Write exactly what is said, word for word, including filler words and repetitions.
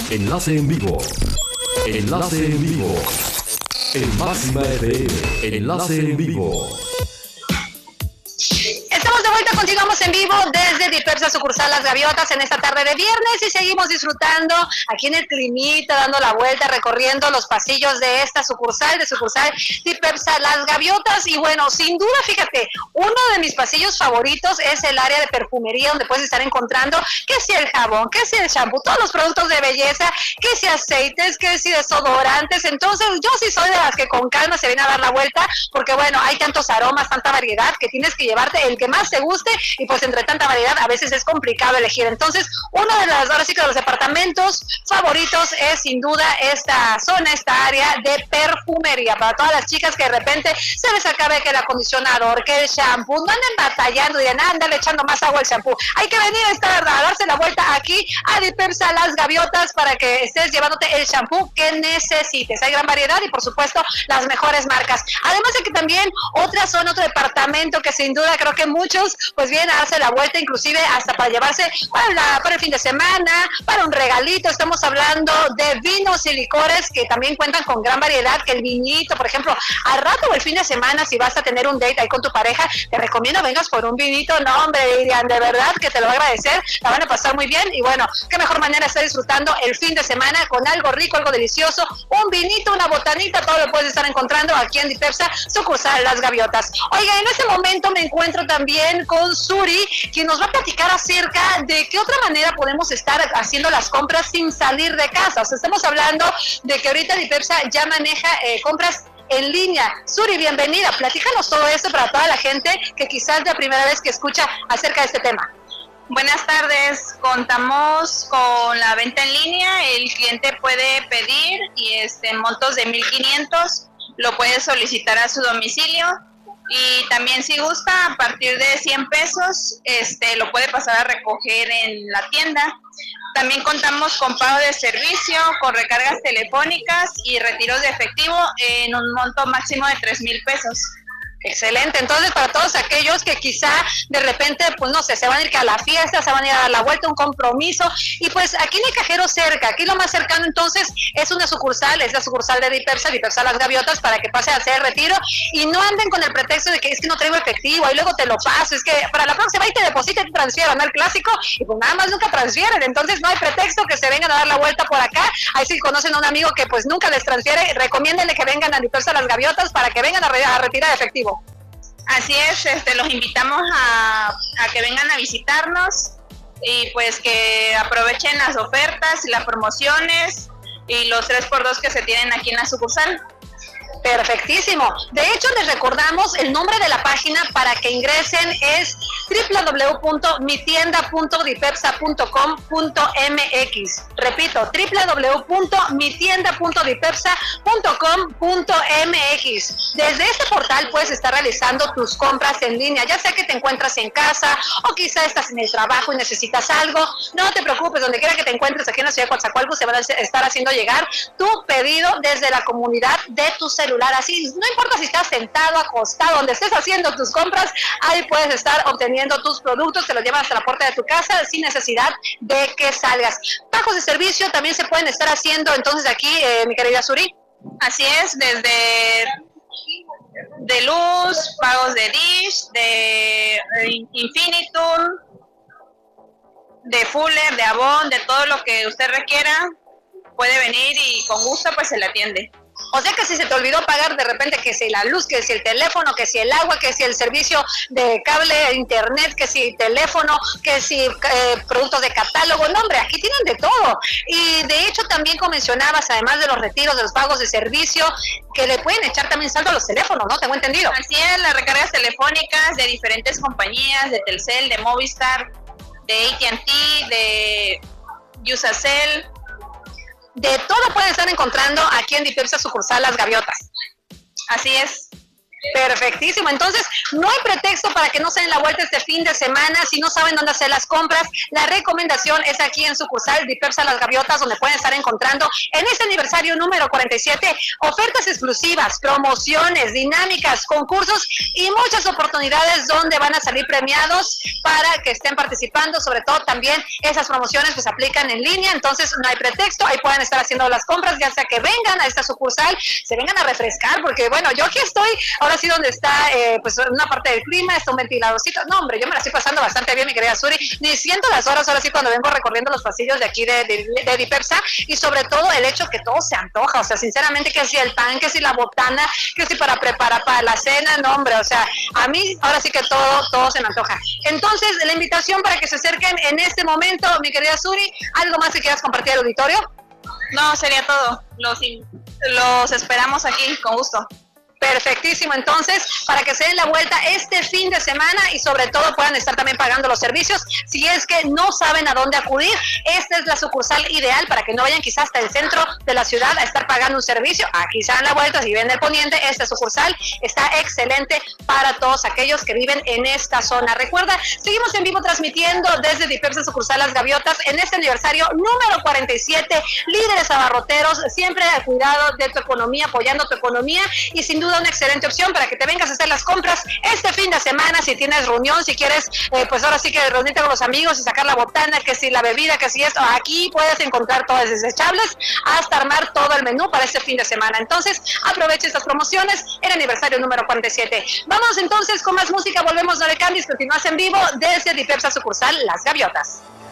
Enlace en vivo. Enlace en vivo. En Máxima F M. Enlace en vivo. Estamos de vuelta, continuamos en vivo desde Dipersa sucursal Las Gaviotas en esta tarde de viernes y seguimos disfrutando aquí en el climita, dando la vuelta, recorriendo los pasillos de esta sucursal, de sucursal Dipersa Las Gaviotas. Y bueno, sin duda, fíjate, uno de mis pasillos favoritos es el área de perfumería, donde puedes estar encontrando que si el jabón, que si el shampoo, todos los productos de belleza, que si aceites, que si desodorantes. Entonces yo sí soy de las que con calma se viene a dar la vuelta, porque bueno, hay tantos aromas, tanta variedad, que tienes que llevarte el que más te guste, y pues entre tanta variedad a veces es complicado elegir. Entonces uno de los, ahora sí que de los departamentos favoritos es sin duda esta zona, esta área de perfumería, para todas las chicas que de repente se les acabe que el acondicionador, que el shampoo, no anden batallando y andan echando más agua al shampoo. Hay que venir a, estar, a darse la vuelta aquí a Dipersa Las Gaviotas para que estés llevándote el shampoo que necesites. Hay gran variedad y por supuesto las mejores marcas. Además de que también otra zona, otro departamento que sin duda creo que muchos pues vienen a darse la vuelta, inclusive hasta para llevarse para, la, para el fin de semana, para un regalito. Estamos hablando de vinos y licores que también cuentan con gran variedad, que el vinito, por ejemplo, al rato o el fin de semana, si vas a tener un date ahí con tu pareja, te recomiendo vengas por un vinito. No, hombre, Irian, de verdad que te lo voy a agradecer, la van a pasar muy bien. Y bueno, qué mejor manera de estar disfrutando el fin de semana con algo rico, algo delicioso, un vinito, una botanita, todo lo puedes estar encontrando aquí en Dipersa sucursal Las Gaviotas. Oiga, en este momento me encuentro también con Suri, quien nos va a platicar acerca de qué otra manera podemos estar haciendo las compras sin salir de casa. O sea, estamos hablando de que ahorita Dipersa ya maneja eh, compras en línea. Suri, bienvenida, platícanos todo esto para toda la gente que quizás es la primera vez que escucha acerca de este tema. Buenas tardes, contamos con la venta en línea. El cliente puede pedir y este, en montos de mil quinientos lo puede solicitar a su domicilio. Y también si gusta, a partir de cien pesos, este, lo puede pasar a recoger en la tienda. También contamos con pago de servicio, con recargas telefónicas y retiros de efectivo en un monto máximo de tres mil pesos. Excelente, entonces para todos aquellos que quizá de repente, pues no sé, se van a ir a la fiesta, se van a ir a dar la vuelta, un compromiso, y pues aquí no hay cajero cerca, aquí lo más cercano entonces es una sucursal, es la sucursal de Dipersa, Dipersa Las Gaviotas, para que pase a hacer el retiro y no anden con el pretexto de que es que no traigo efectivo y luego te lo paso, es que para la próxima ahí te deposita y te transfieren, ¿no? El clásico, y pues nada más nunca transfieren, entonces no hay pretexto que se vengan a dar la vuelta por acá. Ahí si conocen a un amigo que pues nunca les transfiere, recomiéndenle que vengan a Dipersa Las Gaviotas para que vengan a, re a retirar efectivo. Así es, este, los invitamos a, a que vengan a visitarnos y pues que aprovechen las ofertas y las promociones y los tres por dos que se tienen aquí en la sucursal. Perfectísimo. De hecho, les recordamos el nombre de la página para que ingresen es doble u doble u doble u punto mi tienda punto dipersa punto com punto m x. Repito, doble u doble u doble u punto mi tienda punto dipersa punto com punto m x. Desde este portal puedes estar realizando tus compras en línea, ya sea que te encuentras en casa o quizá estás en el trabajo y necesitas algo. No te preocupes, donde quiera que te encuentres aquí en la ciudad de Coatzacoalcos, se van a estar haciendo llegar tu pedido desde la comunidad de tu celular. Así, no importa si estás sentado, acostado, donde estés haciendo tus compras, ahí puedes estar obteniendo tus productos, te los llevan hasta la puerta de tu casa sin necesidad de que salgas. Pagos de servicio también se pueden estar haciendo entonces aquí, eh, mi querida Suri. Así es, desde de luz, pagos de Dish, de Infinitum, de Fuller, de Avon, de todo lo que usted requiera, puede venir y con gusto pues se le atiende. O sea que si se te olvidó pagar de repente que si la luz, que si el teléfono, que si el agua, que si el servicio de cable, internet, que si teléfono, que si eh, productos de catálogo, no hombre, aquí tienen de todo. Y de hecho también como mencionabas, además de los retiros, de los pagos de servicio, que le pueden echar también saldo a los teléfonos, ¿no? Tengo entendido. Así es, las recargas telefónicas de diferentes compañías, de Telcel, de Movistar, de A T and T, de Usacell. De todo pueden estar encontrando aquí en Dipersa sucursal Las Gaviotas. Así es. Perfectísimo, entonces no hay pretexto para que no se den la vuelta este fin de semana. Si no saben dónde hacer las compras, la recomendación es aquí en sucursal Dipersa Las Gaviotas, donde pueden estar encontrando en este aniversario número cuarenta y siete ofertas exclusivas, promociones, dinámicas, concursos y muchas oportunidades donde van a salir premiados para que estén participando. Sobre todo también esas promociones pues aplican en línea, entonces no hay pretexto, ahí pueden estar haciendo las compras, ya sea que vengan a esta sucursal, se vengan a refrescar, porque bueno, yo aquí estoy ahora sí donde está eh, pues una parte del clima, está un ventiladorcito. No, hombre, yo me la estoy pasando bastante bien, mi querida Suri. Ni siento las horas ahora sí cuando vengo recorriendo los pasillos de aquí de, de, de Dipersa, y sobre todo el hecho que todo se antoja. O sea, sinceramente, que si el pan, que si la botana, que si para preparar para la cena, no, hombre, o sea, a mí ahora sí que todo, todo se me antoja. Entonces, la invitación para que se acerquen en este momento, mi querida Suri, ¿algo más que quieras compartir al auditorio? No, sería todo. Los, los esperamos aquí, con gusto. Perfectísimo, entonces, para que se den la vuelta este fin de semana y sobre todo puedan estar también pagando los servicios. Si es que no saben a dónde acudir, esta es la sucursal ideal para que no vayan quizás hasta el centro de la ciudad a estar pagando un servicio. Aquí se dan la vuelta, si vienen del poniente, esta sucursal está excelente para todos aquellos que viven en esta zona. Recuerda, seguimos en vivo transmitiendo desde Dipersa Sucursal Las Gaviotas en este aniversario número cuarenta y siete, líderes abarroteros, siempre al cuidado de tu economía, apoyando tu economía, y sin duda una excelente opción para que te vengas a hacer las compras este fin de semana. Si tienes reunión, si quieres, eh, pues ahora sí que reunirte con los amigos y sacar la botana, que si la bebida, que si esto, aquí puedes encontrar todas desechables hasta armar todo el menú para este fin de semana. Entonces, aprovecha estas promociones en aniversario número cuarenta y siete. Vamos entonces con más música, volvemos, no le cambies, continúas en vivo desde Dipersa Sucursal Las Gaviotas.